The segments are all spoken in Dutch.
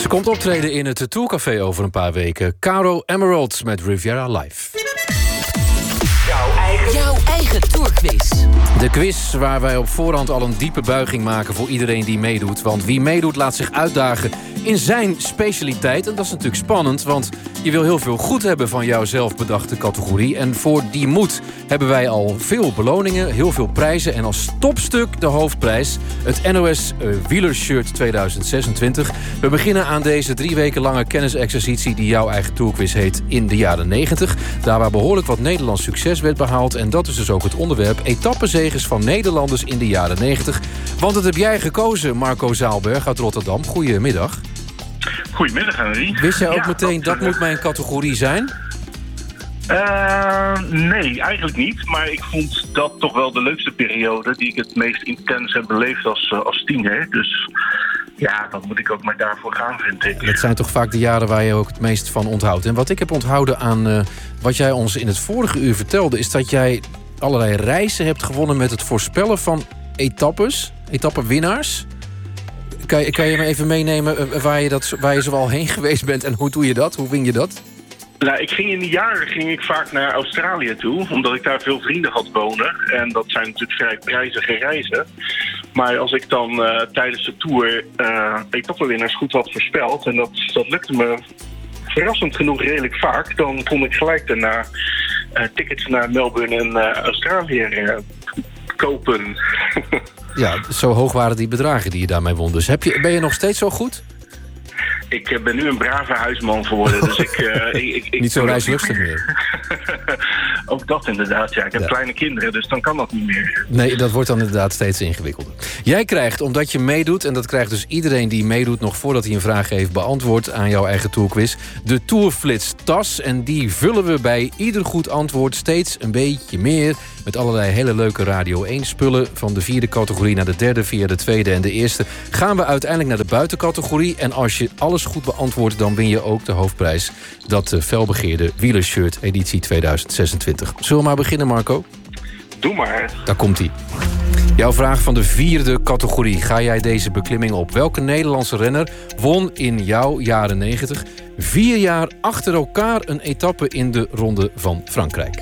Ze komt optreden in het Tourcafé over een paar weken. Caro Emerald met Riviera Live. Jouw eigen Tourquiz. De quiz waar wij op voorhand al een diepe buiging maken voor iedereen die meedoet. Want wie meedoet laat zich uitdagen in zijn specialiteit. En dat is natuurlijk spannend, want je wil heel veel goed hebben van jouw zelfbedachte categorie. En voor die moed hebben wij al veel beloningen, heel veel prijzen. En als topstuk de hoofdprijs, het NOS Wielershirt 2026. We beginnen aan deze 3 weken lange kennisexercitie die jouw eigen Tourquiz heet in de jaren 90. Daar waar behoorlijk wat Nederlands succes werd behaald. En dat is dus ook het onderwerp. Etappenzegers van Nederlanders in de jaren 90. Want dat heb jij gekozen, Marco Zaalberg uit Rotterdam. Goedemiddag. Goedemiddag, Henry. Wist jij ook meteen, dat moet mijn categorie zijn? Nee, eigenlijk niet. Maar ik vond dat toch wel de leukste periode die ik het meest intens heb beleefd als tiener. Dus ja, dan moet ik ook maar daarvoor gaan, vind ik. Dat zijn toch vaak de jaren waar je ook het meest van onthoudt. En wat ik heb onthouden aan wat jij ons in het vorige uur vertelde, is dat jij allerlei reizen hebt gewonnen met het voorspellen van etappenwinnaars. Kan je me even meenemen waar je zoal heen geweest bent en hoe doe je dat? Hoe win je dat? Nou, in die jaren vaak naar Australië toe, omdat ik daar veel vrienden had wonen. En dat zijn natuurlijk vrij prijzige reizen. Maar als ik dan tijdens de tour etappenwinnaars goed had voorspeld, en dat lukte me verrassend genoeg redelijk vaak, dan kon ik gelijk daarna tickets naar Melbourne en Australië kopen. Ja, zo hoog waren die bedragen die je daarmee won. Dus ben je nog steeds zo goed? Ik ben nu een brave huisman geworden, dus ik niet zo reislustig meer. Ook dat inderdaad, ja. Ik heb kleine kinderen, dus dan kan dat niet meer. Nee, dat wordt dan inderdaad steeds ingewikkelder. Jij krijgt, omdat je meedoet, en dat krijgt dus iedereen die meedoet nog voordat hij een vraag heeft beantwoord aan jouw eigen Tourquiz, de Tourflits tas. En die vullen we bij ieder goed antwoord steeds een beetje meer met allerlei hele leuke Radio 1 spullen. Van de 4e categorie naar de 3e, via de 2e en de 1e gaan we uiteindelijk naar de buitencategorie. En als je alles goed beantwoordt, dan win je ook de hoofdprijs. Dat felbegeerde Wielershirt editie 2026. Zullen we maar beginnen, Marco? Doe maar. Daar komt-ie. Jouw vraag van de 4e categorie. Ga jij deze beklimming op? Welke Nederlandse renner won in jouw jaren 90 4 jaar achter elkaar een etappe in de Ronde van Frankrijk?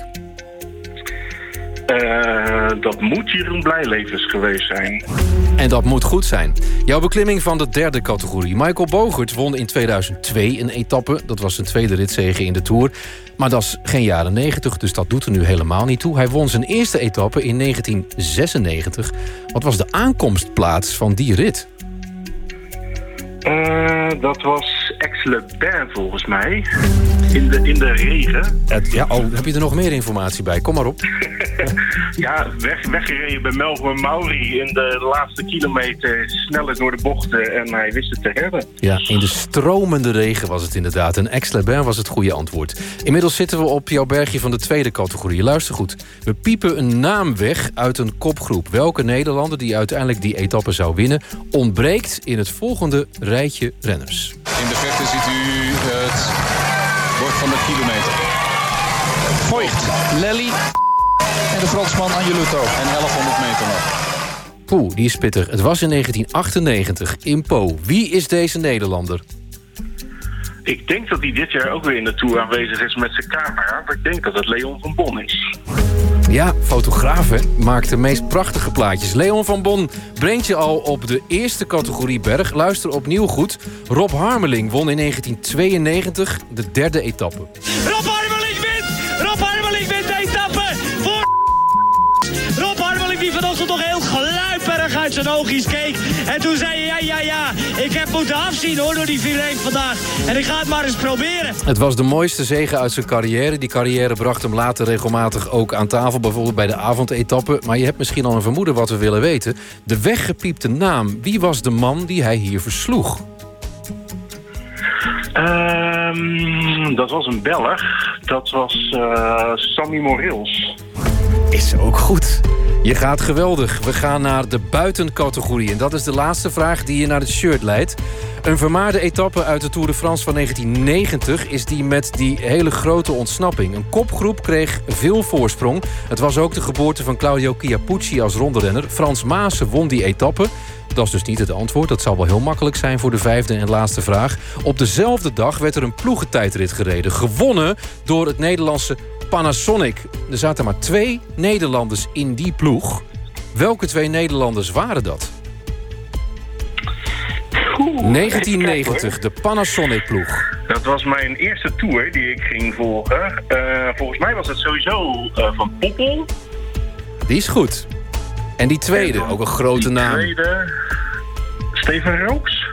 Dat moet Jeroen Blijlevens geweest zijn. En dat moet goed zijn. Jouw beklimming van de 3e categorie. Michael Bogert won in 2002 een etappe. Dat was zijn 2e ritzege in de Tour. Maar dat is geen jaren 90, dus dat doet er nu helemaal niet toe. Hij won zijn eerste etappe in 1996. Wat was de aankomstplaats van die rit? Dat was Aix-les-Bains volgens mij. In de regen. Heb je er nog meer informatie bij? Kom maar op. Ja, weggereden bij Melbourne Mauri in de laatste kilometer. Sneller door de bochten en hij wist het te redden. Ja, in de stromende regen was het inderdaad. En Aix-les-Bains was het goede antwoord. Inmiddels zitten we op jouw bergje van de 2e categorie. Luister goed. We piepen een naam weg uit een kopgroep. Welke Nederlander die uiteindelijk die etappe zou winnen ontbreekt in het volgende rijtje renners? In de verte ziet u het bord van de kilometer. Voigt, Lely en de Fransman Angelotto. En 1100 meter nog. Die is pittig. Het was in 1998 in Po. Wie is deze Nederlander? Ik denk dat hij dit jaar ook weer in de Tour aanwezig is met zijn camera. Maar ik denk dat het Leon van Bon is. Ja, fotograaf hè, maakt de meest prachtige plaatjes. Leon van Bon brengt je al op de 1e categorie berg. Luister opnieuw goed. Rob Harmeling won in 1992 de 3e etappe. Rob Harmeling wint! Rob Harmeling wint de etappe voor Rob Harmeling, die vanochtend toch heel gluiperig uit zijn oogjes keek. En toen zei hij, ja, ik heb moeten afzien hoor door die 4-1 vandaag. En ik ga het maar eens proberen. Het was de mooiste zege uit zijn carrière. Die carrière bracht hem later regelmatig ook aan tafel. Bijvoorbeeld bij de avondetappe. Maar je hebt misschien al een vermoeden wat we willen weten. De weggepiepte naam. Wie was de man die hij hier versloeg? Dat was een Belg. Dat was Sammy Morils. is ook goed. Je gaat geweldig. We gaan naar de buitencategorie. En dat is de laatste vraag die je naar het shirt leidt. Een vermaarde etappe uit de Tour de France van 1990... is die met die hele grote ontsnapping. Een kopgroep kreeg veel voorsprong. Het was ook de geboorte van Claudio Chiappucci als ronderenner. Frans Maassen won die etappe. Dat is dus niet het antwoord. Dat zal wel heel makkelijk zijn voor de 5e en laatste vraag. Op dezelfde dag werd er een ploegentijdrit gereden. Gewonnen door het Nederlandse Panasonic. Er zaten maar 2 Nederlanders in die ploeg. Welke 2 Nederlanders waren dat? 1990, de Panasonic-ploeg. Dat was mijn eerste tour die ik ging volgen. Volgens mij was het sowieso van Poppel. Die is goed. En die tweede, ook een grote naam. Die tweede, Steven Rooks.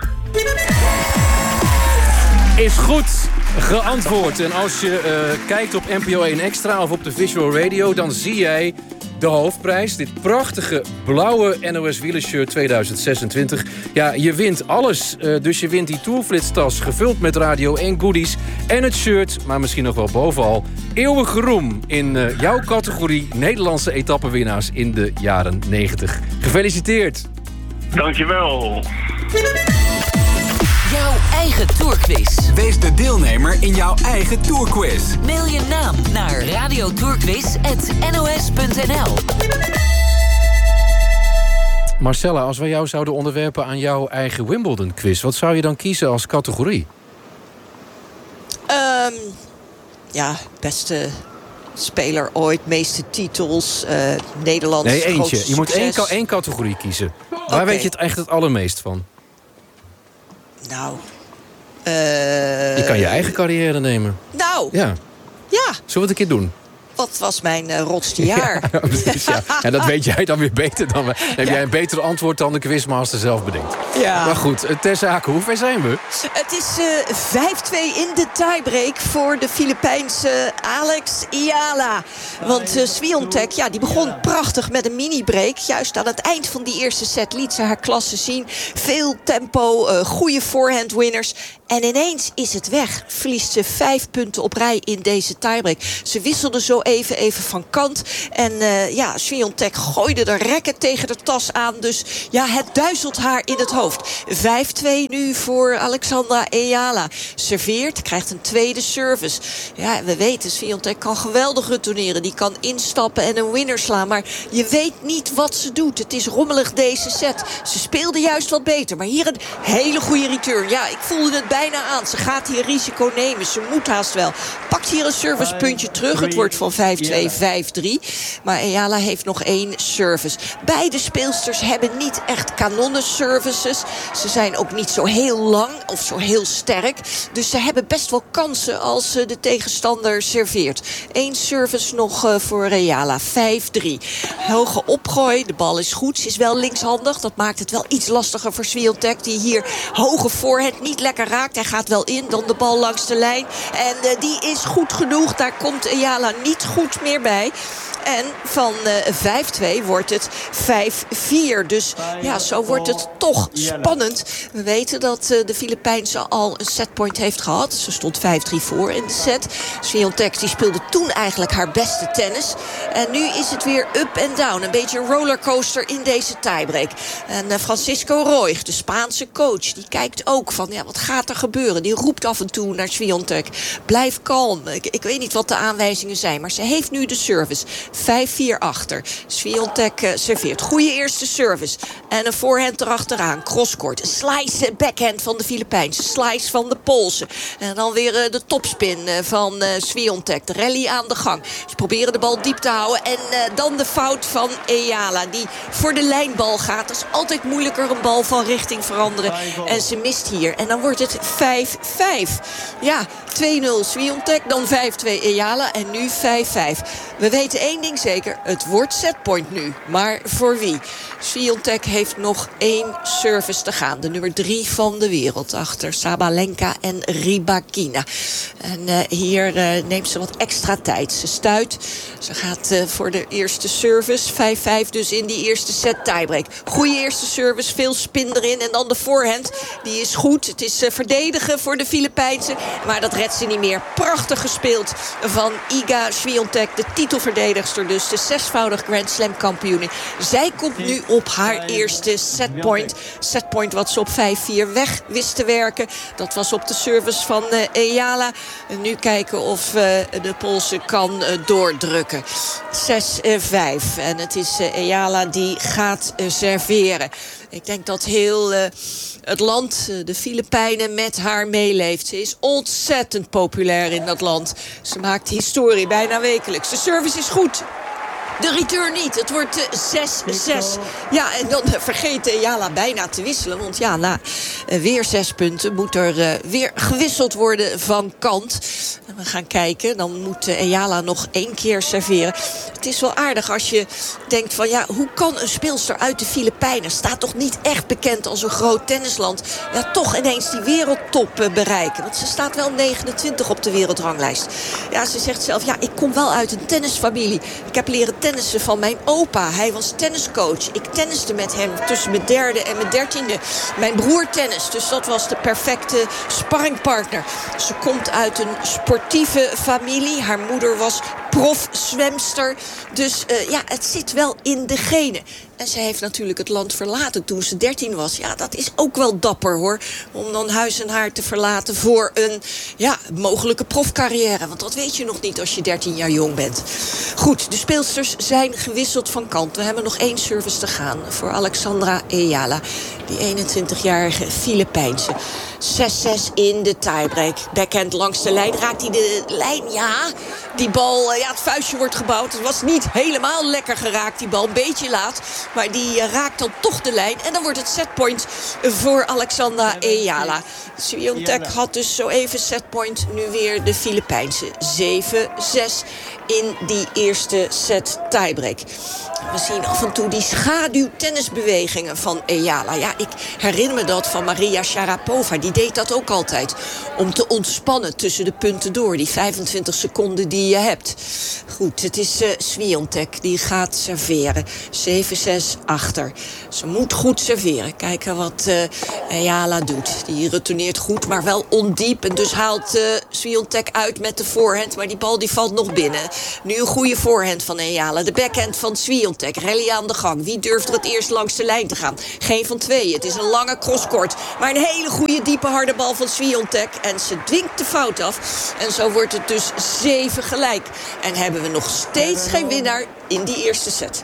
Is goed geantwoord. En als je kijkt op NPO 1 Extra of op de Visual Radio... dan zie jij de hoofdprijs. Dit prachtige blauwe NOS wielershirt 2026. Ja, je wint alles. Dus je wint die Tourflitstas gevuld met Radio 1 goodies. En het shirt, maar misschien nog wel bovenal... eeuwige roem in jouw categorie Nederlandse etappenwinnaars in de jaren 90. Gefeliciteerd. Dankjewel. Jouw eigen Tourquiz. Wees de deelnemer in jouw eigen Tourquiz. Mail je naam naar radiotourquiz@nos.nl. Marcella, als wij jou zouden onderwerpen aan jouw eigen Wimbledon-quiz... wat zou je dan kiezen als categorie? Beste speler ooit, meeste titels, Nederlands. Nee, eentje. Je moet één categorie kiezen. Waar Okay. weet je het echt het allermeest van? Nou. Je kan je eigen carrière nemen. Nou. Ja. Ja. Zullen we het een keer doen? Wat was mijn rotste jaar? Ja, precies, ja. En dat weet jij dan weer beter dan we. Heb jij een beter antwoord dan de quizmaster zelf bedenkt. Ja. Maar goed, ter zake, hoe ver zijn we? Het is 5-2 in de tiebreak voor de Filipijnse Alex Ayala. Want Swiatek, die begon prachtig met een mini-break. Juist aan het eind van die eerste set liet ze haar klasse zien. Veel tempo, goede forehand-winners. En ineens is het weg. Verliest ze 5 punten op rij in deze tiebreak. Ze wisselde zo even van kant. En Swiatek gooide de racket tegen de tas aan. Dus het duizelt haar in het hoofd. 5-2 nu voor Alexandra Ayala. Serveert, krijgt een tweede service. Ja, we weten, Swiatek kan geweldig retourneren. Die kan instappen en een winner slaan. Maar je weet niet wat ze doet. Het is rommelig deze set. Ze speelde juist wat beter. Maar hier een hele goede return. Ja, ik voelde het bijna aan. Ze gaat hier risico nemen. Ze moet haast wel. Pakt hier een servicepuntje terug. Het wordt van 5-2, 5-3. Maar Ayala heeft nog 1 service. Beide speelsters hebben niet echt kanonnen services. Ze zijn ook niet zo heel lang of zo heel sterk. Dus ze hebben best wel kansen als de tegenstander serveert. 1 service nog voor Ayala. 5-3. Hoge opgooi. De bal is goed. Ze is wel linkshandig. Dat maakt het wel iets lastiger voor Swiatek. Die hier hoge voorhand niet lekker raakt. Hij gaat wel in. Dan de bal langs de lijn. En die is goed genoeg. Daar komt Ayala niet goed meer bij. En van 5-2 wordt het 5-4. Dus zo wordt het toch spannend. We weten dat de Filipijnse al een setpoint heeft gehad. Ze stond 5-3 voor in de set. Swiatek die speelde toen eigenlijk haar beste tennis. En nu is het weer up en down. Een beetje een rollercoaster in deze tiebreak. En Francisco Roig, de Spaanse coach, die kijkt ook van wat gaat er gebeuren? Die roept af en toe naar Swiatek. Blijf kalm. Ik weet niet wat de aanwijzingen zijn, maar ze heeft nu de service. 5-4 achter. Swiatek serveert. Goede eerste service. En een voorhand erachteraan. Crosscourt. Een slice backhand van de Filipijnse. Slice van de Poolse. En dan weer de topspin van Swiatek. De rally aan de gang. Ze proberen de bal diep te houden. En dan de fout van Ayala. Die voor de lijnbal gaat. Dat is altijd moeilijker een bal van richting veranderen. En ze mist hier. En dan wordt het 5-5. Ja, 2-0 Swiatek. Dan 5-2 Ayala. En nu 5-5. We weten één ding zeker. Het wordt setpoint nu. Maar voor wie? Swiatek heeft nog 1 service te gaan. De nummer 3 van de wereld. Achter Sabalenka en Rybakina. En hier neemt ze wat extra tijd. Ze stuit. Ze gaat voor de eerste service. 5-5 dus in die eerste set tiebreak. Goeie eerste service. Veel spin erin. En dan de voorhand. Die is goed. Het is verdedigen voor de Filipijnse. Maar dat redt ze niet meer. Prachtig gespeeld van Iga Swiatek. De titelverdedigster speelster dus, de 6-voudig Grand Slam kampioene. Zij komt nu op haar eerste setpoint. Setpoint wat ze op 5-4 weg wist te werken. Dat was op de service van Eala. En nu kijken of de Poolse kan doordrukken. 6-5. En het is Eala die gaat serveren. Ik denk dat heel het land, de Filipijnen, met haar meeleeft. Ze is ontzettend populair in dat land. Ze maakt historie bijna wekelijks. De service is goed. De return niet. Het wordt 6-6. Ja, en dan vergeet Eala bijna te wisselen. Want ja, na weer 6 punten moet er weer gewisseld worden van kant. En we gaan kijken. Dan moet Eala nog 1 keer serveren. Het is wel aardig als je denkt van ja, hoe kan een speelster uit de Filipijnen, staat toch niet echt bekend als een groot tennisland, ja, toch ineens die wereldtop bereiken. Want ze staat wel 29 op de wereldranglijst. Ja, ze zegt zelf, ja, ik kom wel uit een tennisfamilie. Ik heb leren tennissen van mijn opa. Hij was tenniscoach. Ik tenniste met hem tussen mijn 3e en mijn 13e. Mijn broer tennis. Dus dat was de perfecte sparringpartner. Ze komt uit een sportieve familie. Haar moeder was profzwemster. Dus ja, het zit wel in de genen. En ze heeft natuurlijk het land verlaten toen ze 13 was. Ja, dat is ook wel dapper, hoor. Om dan huis en haar te verlaten voor een mogelijke profcarrière. Want dat weet je nog niet als je 13 jaar jong bent. Goed, de speelsters zijn gewisseld van kant. We hebben nog 1 service te gaan voor Alexandra Eala. Die 21-jarige Filipijnse. 6-6 in de tiebreak. Backhand langs de lijn. Raakt hij de lijn? Ja. Die bal, het vuistje wordt gebouwd. Het was niet helemaal lekker geraakt, die bal. Een beetje laat. Maar die raakt dan toch de lijn. En dan wordt het setpoint voor Alexandra Eala. Swiatek had dus zo even setpoint. Nu weer de Filipijnse. 7-6 in die eerste set tiebreak. We zien af en toe die schaduwtennisbewegingen van Eala. Ja, ik herinner me dat van Maria Sharapova. Die deed dat ook altijd. Om te ontspannen tussen de punten door. Die 25 seconden die je hebt. Goed, het is Swiatek die gaat serveren. 7-6 achter. Ze moet goed serveren. Kijken wat Eala doet. Die retourneert goed, maar wel ondiep. En dus haalt Swiatek uit met de voorhand. Maar die bal die valt nog binnen. Nu een goede voorhand van Eala. De backhand van Swiatek. Rally aan de gang. Wie durft er het eerst langs de lijn te gaan? Geen van tweeën. Het is een lange crosscourt. Maar een hele goede diepe harde bal van Swiatek. En ze dwingt de fout af. En zo wordt het dus 7 gelijk. En hebben we nog steeds geen winnaar in die eerste set.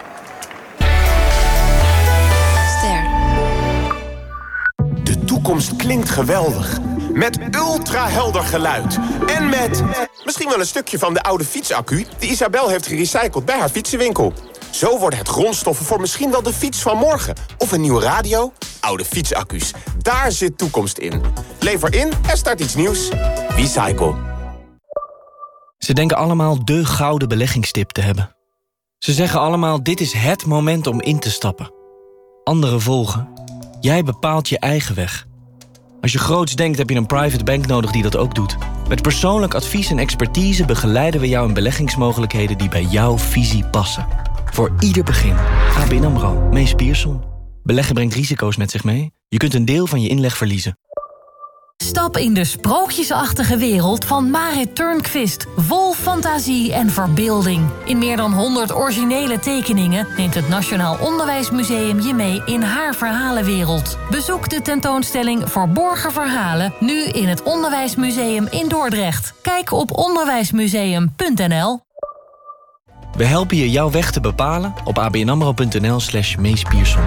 De toekomst klinkt geweldig. Met ultra-helder geluid. En met misschien wel een stukje van de oude fietsaccu die Isabel heeft gerecycled bij haar fietsenwinkel. Zo worden het grondstoffen voor misschien wel de fiets van morgen. Of een nieuwe radio. Oude fietsaccu's. Daar zit toekomst in. Lever in en start iets nieuws. Recycle. Ze denken allemaal de gouden beleggingstip te hebben. Ze zeggen allemaal, dit is het moment om in te stappen. Anderen volgen. Jij bepaalt je eigen weg. Als je groots denkt, heb je een private bank nodig die dat ook doet. Met persoonlijk advies en expertise begeleiden we jou in beleggingsmogelijkheden die bij jouw visie passen. Voor ieder begin. ABN AMRO, Mees Pierson. Beleggen brengt risico's met zich mee. Je kunt een deel van je inleg verliezen. Stap in de sprookjesachtige wereld van Marit Turnquist. Vol fantasie en verbeelding. In meer dan 100 originele tekeningen neemt het Nationaal Onderwijsmuseum je mee in haar verhalenwereld. Bezoek de tentoonstelling Verborgen Verhalen nu in het Onderwijsmuseum in Dordrecht. Kijk op onderwijsmuseum.nl. We helpen je jouw weg te bepalen op abnamro.nl/Mees Pierson.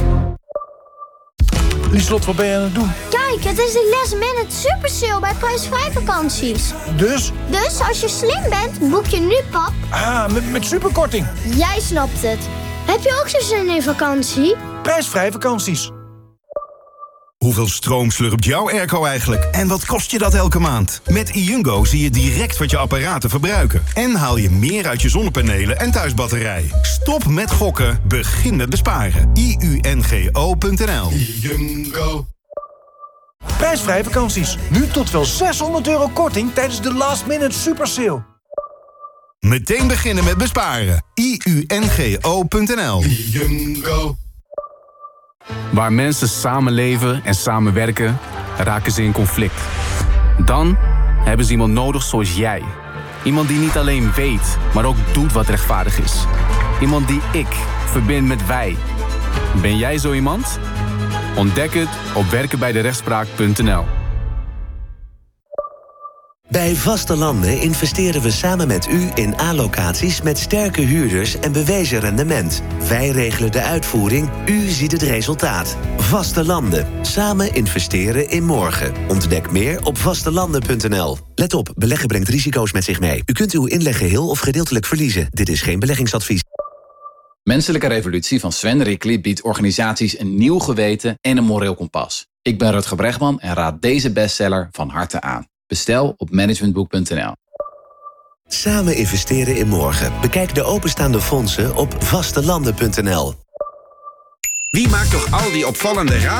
Lieslot, wat ben je aan het doen? Kijk, het is de last minute super sale bij prijsvrij vakanties. Dus? Dus als je slim bent, boek je nu, pap. Ah, met superkorting. Jij snapt het. Heb je ook zo zin in vakantie? Prijsvrij vakanties. Hoeveel stroom slurpt jouw airco eigenlijk? En wat kost je dat elke maand? Met iUngo zie je direct wat je apparaten verbruiken. En haal je meer uit je zonnepanelen en thuisbatterij. Stop met gokken, begin met besparen. iUNGO.nl. iUngo. Prijsvrij vakanties. Nu tot wel €600 korting tijdens de last minute super sale. Meteen beginnen met besparen. iUNGO.nl. iUngo. Waar mensen samenleven en samenwerken, raken ze in conflict. Dan hebben ze iemand nodig zoals jij. Iemand die niet alleen weet, maar ook doet wat rechtvaardig is. Iemand die ik verbind met wij. Ben jij zo iemand? Ontdek het op werkenbijderechtspraak.nl. Bij Vaste Landen investeren we samen met u in A-locaties met sterke huurders en bewezen rendement. Wij regelen de uitvoering, u ziet het resultaat. Vaste Landen. Samen investeren in morgen. Ontdek meer op vastelanden.nl. Let op, beleggen brengt risico's met zich mee. U kunt uw inleg geheel of gedeeltelijk verliezen. Dit is geen beleggingsadvies. Menselijke Revolutie van Sven Rickly biedt organisaties een nieuw geweten en een moreel kompas. Ik ben Rutger Bregman en raad deze bestseller van harte aan. Bestel op managementboek.nl. Samen investeren in morgen. Bekijk de openstaande fondsen op vastelanden.nl. Wie maakt toch al die opvallende raad?